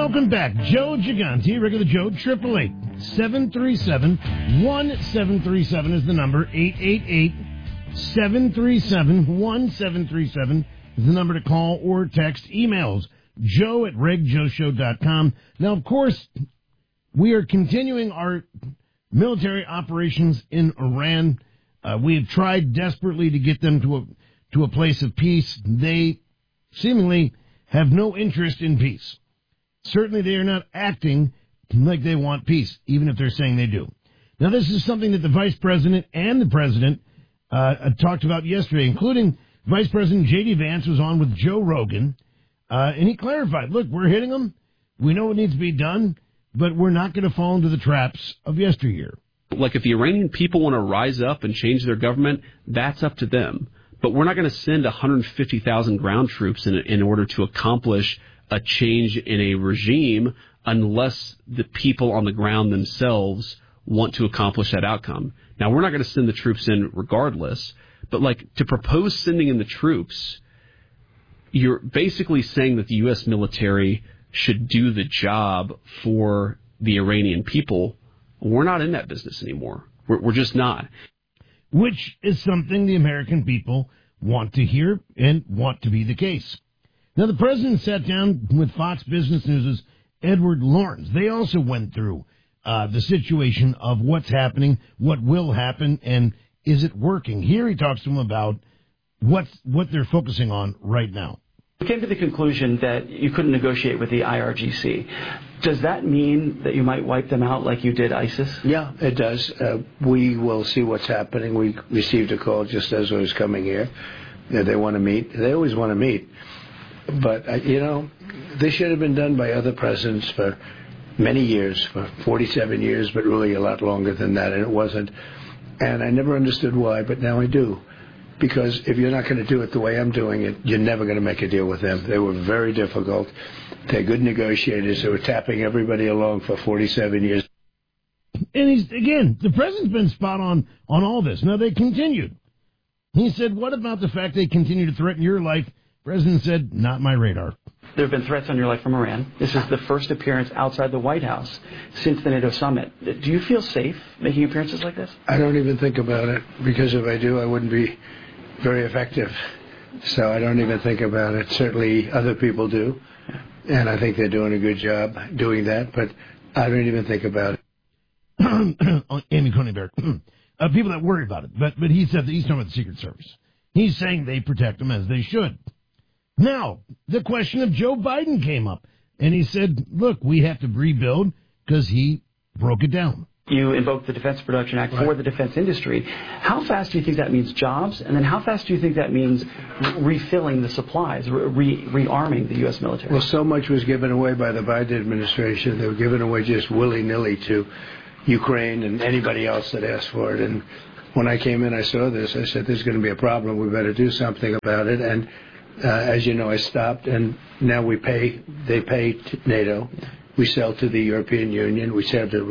welcome back. Joe Gigante, regular Joe, 888-737-1737 is the number. 888-737-1737 is the number to call or text. Emails, joe@regjoeshow.com. Now, of course, we are continuing our military operations in Iran. We have tried desperately to get them to a place of peace. They seemingly have no interest in peace. Certainly they are not acting like they want peace, even if they're saying they do. Now, this is something that the Vice President and the President talked about yesterday, including Vice President J.D. Vance was on with Joe Rogan, and he clarified, look, we're hitting them. We know what needs to be done, but we're not going to fall into the traps of yesteryear. Like, if the Iranian people want to rise up and change their government, that's up to them. But we're not going to send 150,000 ground troops in order to accomplish a change in a regime unless the people on the ground themselves want to accomplish that outcome. Now, we're not going to send the troops in regardless, but, like, to propose sending in the troops, you're basically saying that the U.S. military should do the job for the Iranian people. We're not in that business anymore. We're just not. Which is something the American people want to hear and want to be the case. Now, the president sat down with Fox Business News' Edward Lawrence. They also went through the situation of what's happening, what will happen, and is it working. Here he talks to them about what they're focusing on right now. We came to the conclusion that you couldn't negotiate with the IRGC. Does that mean that you might wipe them out like you did ISIS? Yeah, it does. We will see what's happening. We received a call just as I was coming here. They want to meet. They always want to meet. But, this should have been done by other presidents for many years, for 47 years, but really a lot longer than that, and it wasn't. And I never understood why, but now I do. Because if you're not going to do it the way I'm doing it, you're never going to make a deal with them. They were very difficult. They're good negotiators. They were tapping everybody along for 47 years. And the president's been spot on all this. Now, they continued. He said, what about the fact they continue to threaten your life? The president said, not my radar. There have been threats on your life from Iran. This is the first appearance outside the White House since the NATO summit. Do you feel safe making appearances like this? I don't even think about it, because if I do, I wouldn't be very effective. So I don't even think about it. Certainly other people do, and I think they're doing a good job doing that, but I don't even think about it. Amy Coney Barrett. People that worry about it. But he said that he's talking about the Secret Service. He's saying they protect them as they should. Now, the question of Joe Biden came up, and he said, look, we have to rebuild because he broke it down. You invoked the Defense Production Act for the defense industry. How fast do you think that means jobs? And then how fast do you think that means refilling the supplies, rearming the U.S. military? Well, so much was given away by the Biden administration. They were given away just willy-nilly to Ukraine and anybody else that asked for it. And when I came in, I saw this. I said, there's going to be a problem. We better do something about it. And as you know, I stopped, and now they pay to NATO. We sell to the European Union. We get a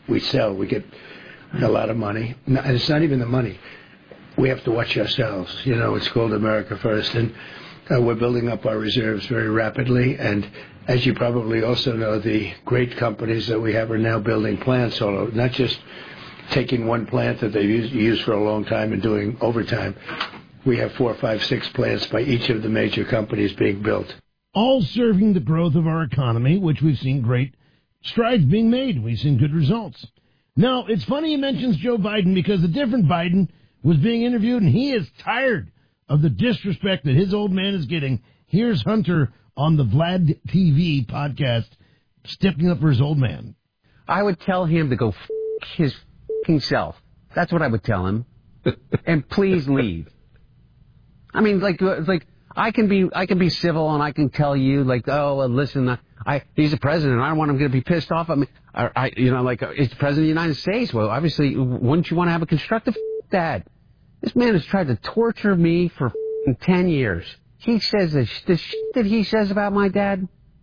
lot of money. And it's not even the money. We have to watch ourselves. It's called America First. And we're building up our reserves very rapidly. And as you probably also know, the great companies that we have are now building plants all over, not just taking one plant that they've used for a long time and doing overtime. We have 4, 5, 6 plants by each of the major companies being built. All serving the growth of our economy, which we've seen great strides being made. We've seen good results. Now, it's funny he mentions Joe Biden because a different Biden was being interviewed, and he is tired of the disrespect that his old man is getting. Here's Hunter on the Vlad TV podcast stepping up for his old man. I would tell him to go his self. That's what I would tell him. And please leave. I mean, like I can be civil and I can tell you, like, oh, well, listen, he's the president. I don't want him to be pissed off at me. He's the president of the United States. Well, obviously, wouldn't you want to have a constructive that? This man has tried to torture me for 10 years. He says the shit that he says about my dad.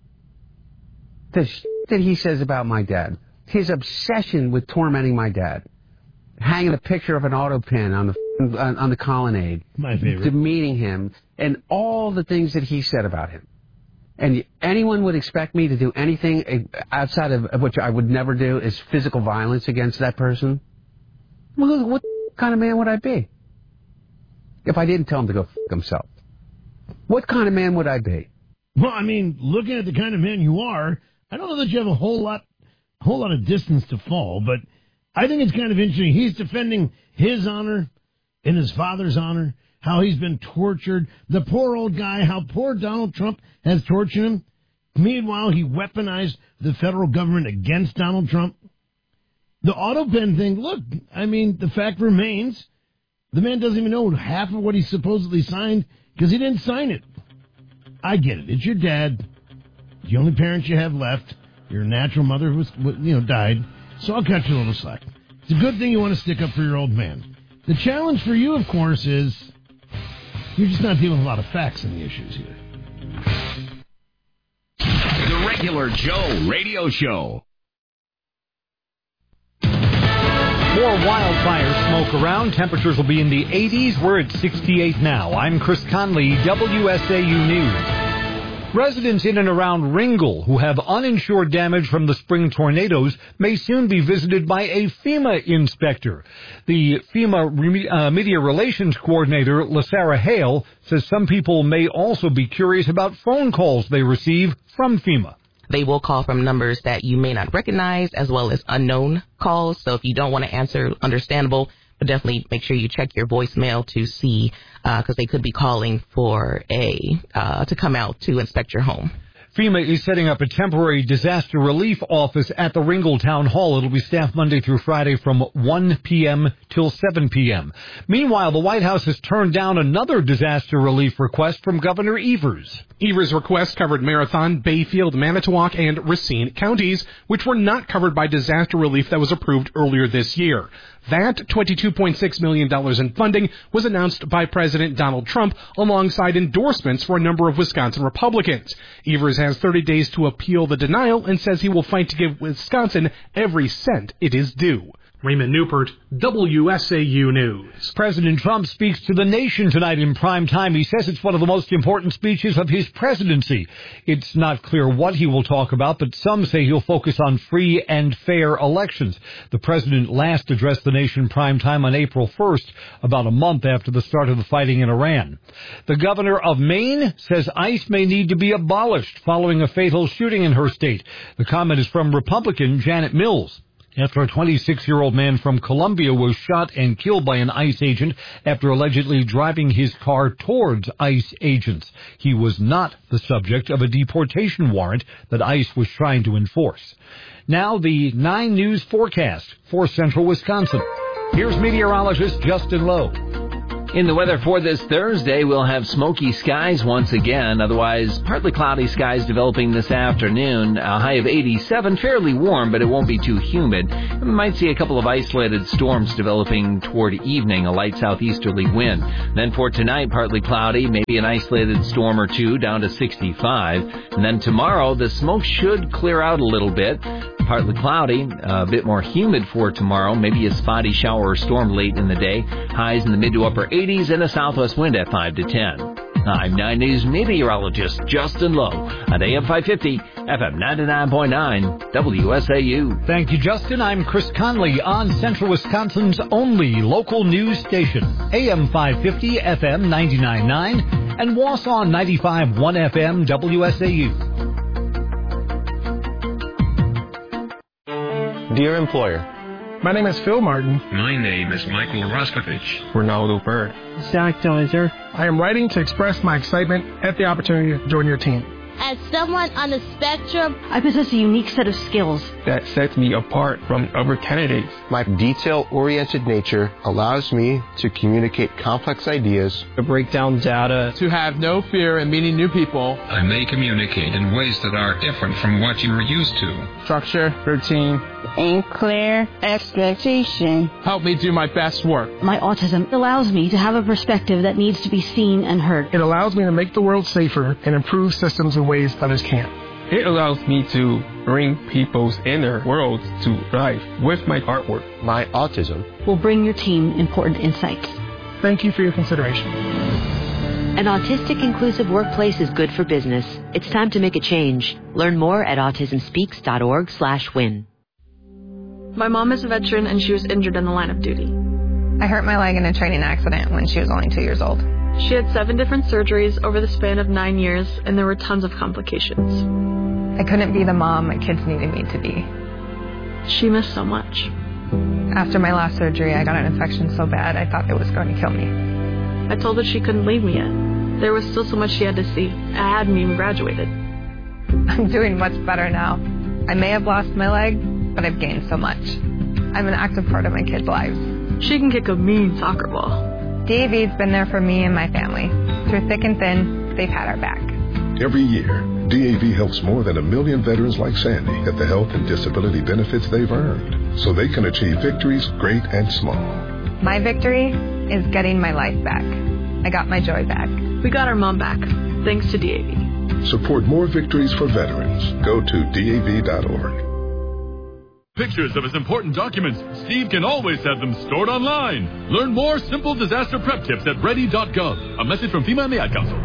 The shit that he says about my dad. His obsession with tormenting my dad. Hanging a picture of an auto pin on the colonnade. My favorite. Demeaning him. And all the things that he said about him. And anyone would expect me to do anything outside of which I would never do is physical violence against that person. Well, what kind of man would I be if I didn't tell him to go f*** himself? What kind of man would I be? Well, I mean, looking at the kind of man you are, I don't know that you have a whole lot of distance to fall, but I think it's kind of interesting. He's defending his honor and his father's honor, how he's been tortured. The poor old guy, how poor Donald Trump has tortured him. Meanwhile, he weaponized the federal government against Donald Trump. The auto pen thing, look, I mean, the fact remains, the man doesn't even know half of what he supposedly signed because he didn't sign it. I get it. It's your dad. The only parents you have left. Your natural mother who died. So I'll cut you a little slack. It's a good thing you want to stick up for your old man. The challenge for you, of course, is you're just not dealing with a lot of facts in the issues here. The Regular Joe Radio Show. More wildfire smoke around. Temperatures will be in the 80s. We're at 68 now. I'm Chris Conley, WSAU News. Residents in and around Ringgold who have uninsured damage from the spring tornadoes may soon be visited by a FEMA inspector. The FEMA Media Relations Coordinator, LaSarah Hale, says some people may also be curious about phone calls they receive from FEMA. They will call from numbers that you may not recognize as well as unknown calls. So if you don't want to answer, understandable, but definitely make sure you check your voicemail to see, because they could be calling for to come out to inspect your home. FEMA is setting up a temporary disaster relief office at the Ringgold Town Hall. It'll be staffed Monday through Friday from 1 p.m. till 7 p.m. Meanwhile, the White House has turned down another disaster relief request from Governor Evers. Evers' request covered Marathon, Bayfield, Manitowoc, and Racine counties, which were not covered by disaster relief that was approved earlier this year. That $22.6 million in funding was announced by President Donald Trump alongside endorsements for a number of Wisconsin Republicans. Evers has 30 days to appeal the denial and says he will fight to give Wisconsin every cent it is due. Raymond Newport, WSAU News. President Trump speaks to the nation tonight in prime time. He says it's one of the most important speeches of his presidency. It's not clear what he will talk about, but some say he'll focus on free and fair elections. The president last addressed the nation prime time on April 1st, about a month after the start of the fighting in Iran. The governor of Maine says ICE may need to be abolished following a fatal shooting in her state. The comment is from Republican Janet Mills. After a 26-year-old man from Colombia was shot and killed by an ICE agent after allegedly driving his car towards ICE agents. He was not the subject of a deportation warrant that ICE was trying to enforce. Now the 9 News forecast for central Wisconsin. Here's meteorologist Justin Lowe. In the weather for this Thursday, we'll have smoky skies once again. Otherwise, partly cloudy skies developing this afternoon. A high of 87, fairly warm, but it won't be too humid. We might see a couple of isolated storms developing toward evening, a light southeasterly wind. Then for tonight, partly cloudy, maybe an isolated storm or two, down to 65. And then tomorrow, the smoke should clear out a little bit. Partly cloudy, a bit more humid for tomorrow, maybe a spotty shower or storm late in the day. Highs in the mid to upper 80s and a southwest wind at 5 to 10. I'm 9 News meteorologist Justin Lowe at AM 550, FM 99.9, WSAU. Thank you, Justin. I'm Chris Conley on Central Wisconsin's only local news station, AM 550, FM 99.9, and Wausau 95.1 FM, WSAU. Dear employer, my name is Phil Martin. My name is Michael Roskovich. Ronaldo Bird. Zach Deiser. I am writing to express my excitement at the opportunity to join your team. As someone on the spectrum, I possess a unique set of skills that sets me apart from other candidates. My detail-oriented nature allows me to communicate complex ideas, to break down data, to have no fear in meeting new people. I may communicate in ways that are different from what you are used to. Structure, routine, and clear expectation. Help me do my best work. My autism allows me to have a perspective that needs to be seen and heard. It allows me to make the world safer and improve systems in ways others can't. It allows me to bring people's inner worlds to life with my artwork. My autism will bring your team important insights. Thank you for your consideration. An autistic inclusive workplace is good for business. It's time to make a change. Learn more at autismspeaks.org/win. My mom is a veteran and she was injured in the line of duty. I hurt my leg in a training accident when she was only 2 years old. She had 7 different surgeries over the span of 9 years, and there were tons of complications. I couldn't be the mom my kids needed me to be. She missed so much. After my last surgery, I got an infection so bad I thought it was going to kill me. I told her she couldn't leave me yet. There was still so much she had to see. I hadn't even graduated. I'm doing much better now. I may have lost my leg, but I've gained so much. I'm an active part of my kids' lives. She can kick a mean soccer ball. DAV's been there for me and my family. Through thick and thin, they've had our back. Every year, DAV helps more than 1 million veterans like Sandy get the health and disability benefits they've earned, so they can achieve victories great and small. My victory is getting my life back. I got my joy back. We got our mom back, thanks to DAV. Support more victories for veterans. Go to DAV.org. Pictures of his important documents, Steve can always have them stored online. Learn more simple disaster prep tips at ready.gov. A message from FEMA and the Ad Council.